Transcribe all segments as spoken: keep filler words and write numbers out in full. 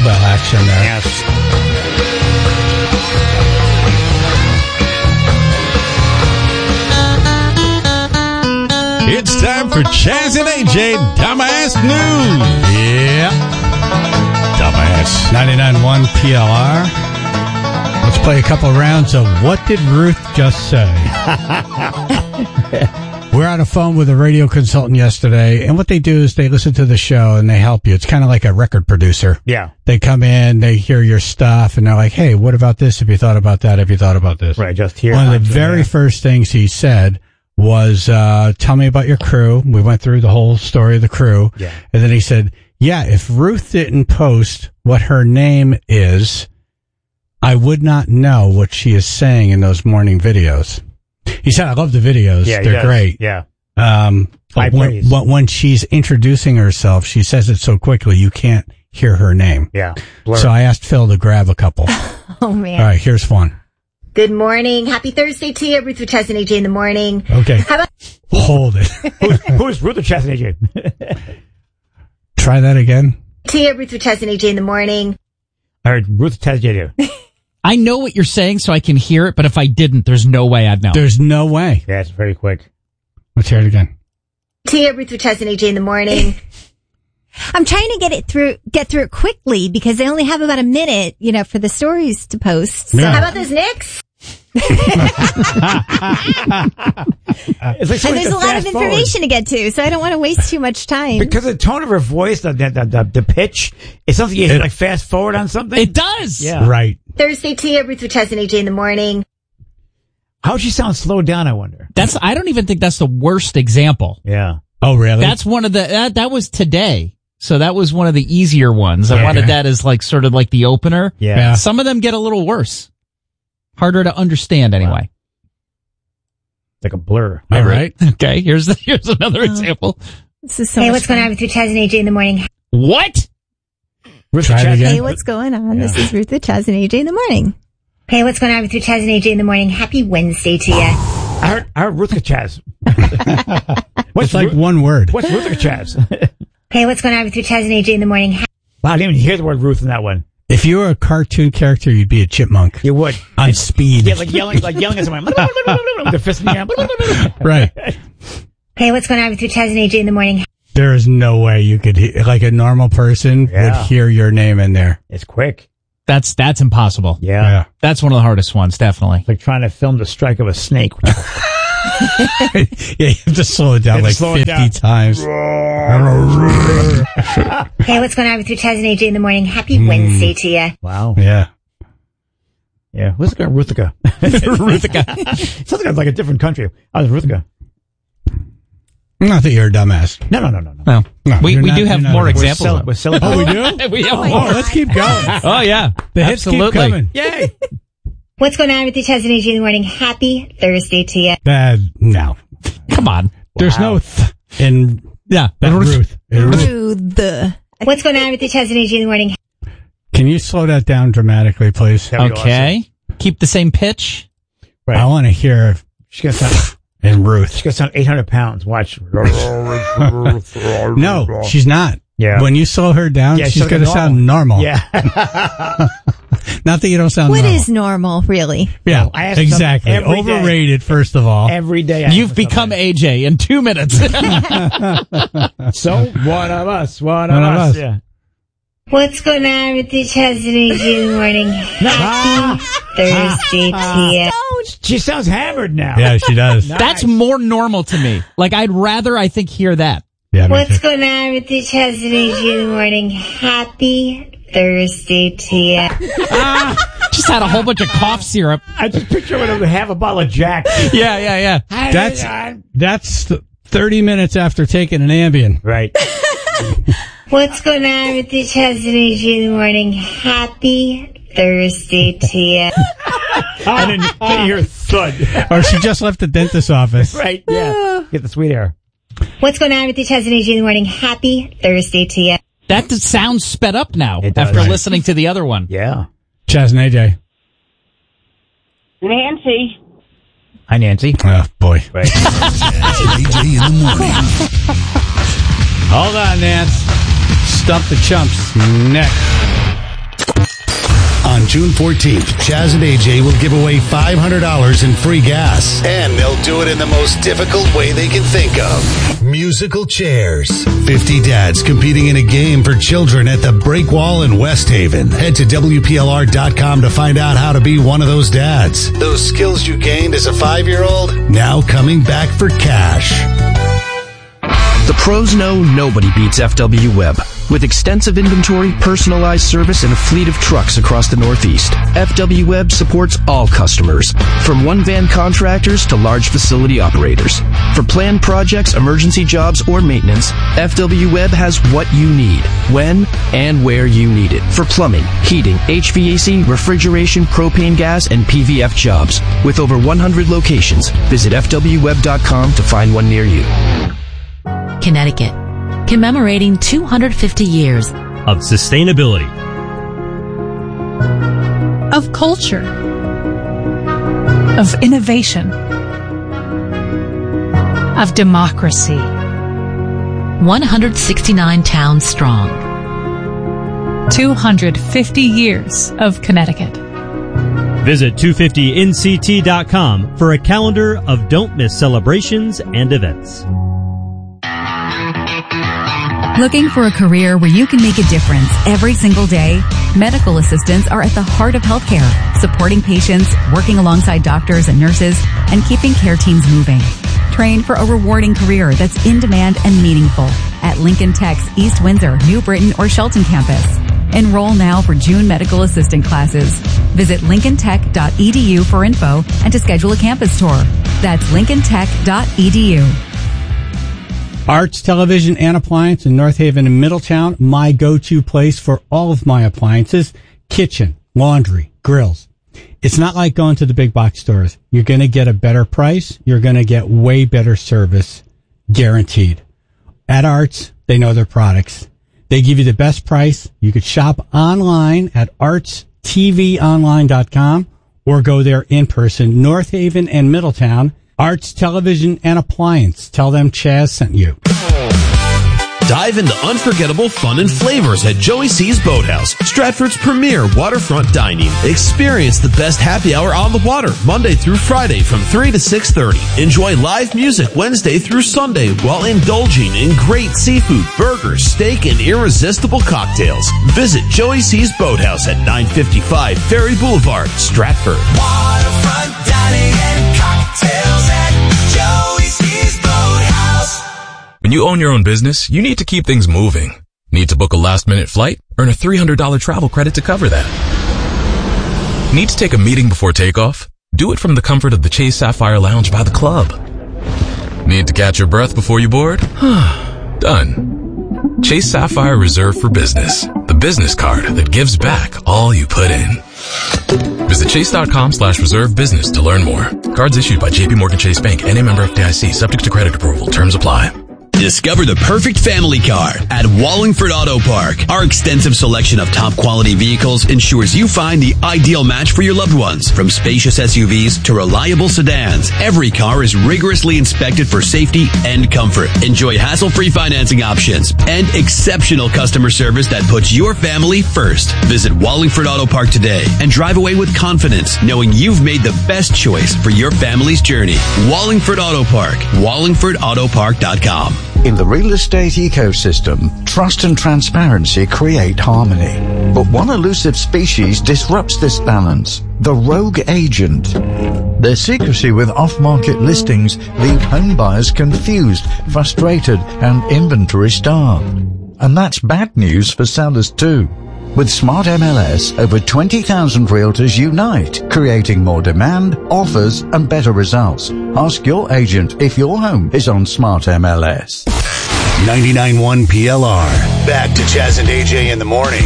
cowbell action there. Yes. It's time for Chaz and A J Dumbass News. Yeah. Dumbass. ninety-nine point one P L R. Let's play a couple rounds of What Did Ruth Just Say? We're on a phone with a radio consultant yesterday, and what they do is they listen to the show and they help you. It's kind of like a record producer. Yeah. They come in, they hear your stuff, and they're like, hey, what about this? Have you thought about that? Have you thought about this? Right, just here. One of the very first things he said was, uh, tell me about your crew. We went through the whole story of the crew. Yeah. And then he said, yeah, if Ruth didn't post what her name is, I would not know what she is saying in those morning videos. He said, I love the videos. Yeah, They're does. great. Yeah. Um, High but when, praise. but when she's introducing herself, she says it so quickly, you can't hear her name. Yeah. Blur. So I asked Phil to grab a couple. Oh, man. All right, here's one. Good morning. Happy Thursday to you. Ruth with Chaz and A J in the morning. Okay. How about Hold it. who's, who's Ruth or Chaz and A J? Try that again. to you, Ruth with Chaz and A J in the morning? I heard Ruth Chaz and A J. I know what you're saying, so I can hear it, but if I didn't, there's no way I'd know. There's no way. Yeah, it's very quick. Let's hear it again. To you, Ruth with Chaz and A J in the morning. I'm trying to get it through, get through it quickly because they only have about a minute, you know, for the stories to post. Yeah. How about those Knicks? It's like And there's a lot of information to get to, so I don't want to waste too much time. Because of the tone of her voice, the the, the, the pitch, it's something you It- like fast forward on something. It does. Yeah. Right. Thursday to you, Ruth with Chaz and A J in the morning. How would she sound slowed down, I wonder? That's. I don't even think that's the worst example. Yeah. Oh, really? That's one of the. That, that was today. So that was one of the easier ones. I Okay. wanted that as like sort of like the opener. Yeah. Yeah. Some of them get a little worse. Harder to understand anyway. Like a blur. All right. Okay, here's the, here's another example. This is so Hey, much what's going fun. on with Ruth Chaz and A J in the morning? What? Ruth Try it Chaz- again. Hey, what's going on? This Yeah. is Ruth with Chaz and A J in the morning. Hey, what's going on with Ruth Chaz and A J in the morning? Happy Wednesday to you. I heard, I heard Ruth Chaz. What's It's like Ru- one word. What's Ruth Chaz? Hey, what's going on with Ruth Chaz and A J in the morning? Wow, I didn't even hear the word Ruth in that one. If you were a cartoon character, you'd be a chipmunk. You would. On speed. Yeah, like yelling, like yelling at someone. The fist in the air. Right. Hey, what's going on with Ruth Chaz and A J in the morning? There is no way you could, he- like a normal person Yeah. would hear your name in there. It's quick. That's that's impossible. Yeah. Yeah. That's one of the hardest ones, definitely. It's like trying to film the strike of a snake. Yeah, you have to slow it down You have like to slow it fifty down. times. Hey, what's going on with Ruth Chaz and A J in the morning? Happy Wednesday to you. Wow. Yeah. Yeah. What's the guy? Ruthica. Ruthica. Sounds like, like a different country. I was Ruthica. Not that you're a dumbass. No, no, no, no, no. No. No, we you're we not- do have you're not more a- examples. We're, of cel- we're it. celebrating. Oh, we do? we have Oh, more. let's keep going. Oh yeah. The hits keep Absolutely. coming. Yay. What's going on with Ruth Chaz and A J in the morning? Happy Thursday to you. Uh, no. Come on. There's Wow. no th in Yeah. that Ruth. Ruth. Ruth. The What's going on with Ruth Chaz and A J in the morning? Can you slow that down dramatically, please? That'd be Okay. Keep the same pitch. Right. I want to hear She's gonna sound. in Ruth. She's gonna sound eight hundred pounds. Watch. No, she's not. Yeah. When you slow her down, Yeah, she's she's like going to a sound normal. Yeah. Not that you don't sound what normal. is normal, really? Yeah, I ask exactly. them every day. Overrated, first of all. Every day. I You've ask become somebody. A J in two minutes. So one of us. One of One of us. us. Yeah. What's going on with Ruth Chaz and A J in the morning? Happy Thursday to you. She sounds hammered now. Yeah, she does. That's more normal to me. Like I'd rather, I think, hear that. Yeah, me What's too. going on with Ruth Chaz and A J in the morning? Happy Thursday to you. Just had a whole bunch of cough syrup. I just picture her with half a bottle of Jack. Yeah, yeah, yeah. That's that's th- thirty minutes after taking an Ambien. Right. What's going on with Ruth Chaz and A J in the morning? Happy Thursday to you. And then you hear thud. Or she just left the dentist's office. Right. Yeah. Get the sweet air. What's going on with Ruth Chaz and A J in the morning? Happy Thursday to you. That d- sounds sped up now It does. after Right. listening to the other one. Yeah. Chaz and A J. Nancy. Hi, Nancy. Oh, boy. Right. Chaz and A J in the morning. Hold on, Nance. Stump the Chumps next. June fourteenth, Chaz and A J will give away five hundred dollars in free gas. And they'll do it in the most difficult way they can think of. Musical chairs. fifty dads competing in a game for children at the Break Wall in West Haven. Head to W P L R dot com to find out how to be one of those dads. Those skills you gained as a five-year-old, now coming back for cash. The pros know nobody beats F W Web. With extensive inventory, personalized service, and a fleet of trucks across the Northeast, F W Web supports all customers, from one-van contractors to large facility operators. For planned projects, emergency jobs, or maintenance, F W Web has what you need, when and where you need it. For plumbing, heating, H V A C, refrigeration, propane gas, and P V F jobs. With over one hundred locations, visit F W web dot com to find one near you. Connecticut, commemorating two hundred fifty years of sustainability, of culture, of innovation, of democracy. one hundred sixty-nine towns strong. two hundred fifty years of Connecticut. Visit two fifty N C T dot com for a calendar of don't miss celebrations and events. Looking for a career where you can make a difference every single day? Medical assistants are at the heart of healthcare, supporting patients, working alongside doctors and nurses, and keeping care teams moving. Train for a rewarding career that's in demand and meaningful at Lincoln Tech's East Windsor, New Britain, or Shelton campus. Enroll now for June medical assistant classes. Visit lincoln tech dot e d u for info and to schedule a campus tour. That's lincoln tech dot e d u. Arts Television and Appliance in North Haven and Middletown, my go-to place for all of my appliances, kitchen, laundry, grills. It's not like going to the big box stores. You're going to get a better price. You're going to get way better service, guaranteed. At Arts, they know their products. They give you the best price. You could shop online at arts t v online dot com or go there in person, North Haven and Middletown. Arts Television and Appliance. Tell them Chaz sent you. Dive into unforgettable fun and flavors at Joey C's Boathouse, Stratford's premier waterfront dining. Experience the best happy hour on the water, Monday through Friday from three to six thirty. Enjoy live music Wednesday through Sunday while indulging in great seafood, burgers, steak, and irresistible cocktails. Visit Joey C's Boathouse at nine fifty-five Ferry Boulevard, Stratford. Waterfront dining and cocktails at Joey C's Boathouse. When you own your own business, you need to keep things moving. Need to book a last-minute flight? Earn a three hundred dollars travel credit to cover that. Need to take a meeting before takeoff? Do it from the comfort of the Chase Sapphire Lounge by the club. Need to catch your breath before you board? Done. Chase Sapphire Reserve for Business, the business card that gives back all you put in. Visit chase.com slash reserve business to learn more. Cards issued by J P Morgan Chase Bank and a member F D I C, subject to credit approval. Terms apply. Discover the perfect family car at Wallingford Auto Park. Our extensive selection of top quality vehicles ensures you find the ideal match for your loved ones. From spacious S U Vs to reliable sedans, every car is rigorously inspected for safety and comfort. Enjoy hassle-free financing options and exceptional customer service that puts your family first. Visit Wallingford Auto Park today and drive away with confidence, knowing you've made the best choice for your family's journey. Wallingford Auto Park. wallingford auto park dot com. In the real estate ecosystem, trust and transparency create harmony. But one elusive species disrupts this balance: the rogue agent. Their secrecy with off-market listings leave home buyers confused, frustrated, and inventory starved. And that's bad news for sellers too. With Smart M L S, over twenty thousand realtors unite, creating more demand, offers, and better results. Ask your agent if your home is on Smart M L S. ninety-nine point one P L R. Back to Chaz and A J in the morning.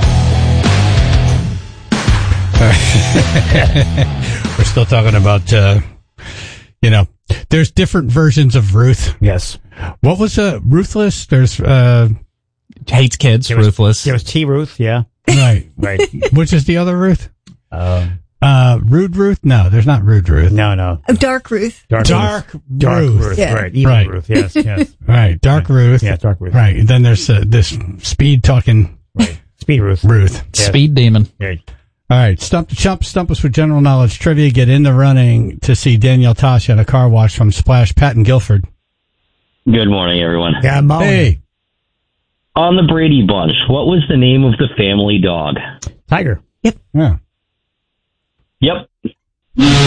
We're still talking about, uh, you know, there's different versions of Ruth. Yes. What was uh, Ruthless? There's, uh, hates kids, there was, Ruthless. There was T Ruth, yeah. Right. Right. Which is the other Ruth? Um, uh, Rude Ruth? No, there's not Rude Ruth. No, no. Oh, Dark Ruth. Dark, Dark Ruth. Dark Ruth. Ruth. Yeah. Right. Evil Right. Ruth. Yes, yes. Right. Dark Ruth. Yeah, Dark Ruth. Right. And then there's uh, this speed talking Right. Speed Ruth. Ruth. Yes. Speed demon. Right. All right, stump the chump, stump us with general knowledge trivia. Get in the running to see Danielle Tosh at a car wash from Splash. Pat in Guilford. Good morning, everyone. Yeah, morning. Hey. On the Brady Bunch, what was the name of the family dog? Tiger. Yeah. Yep.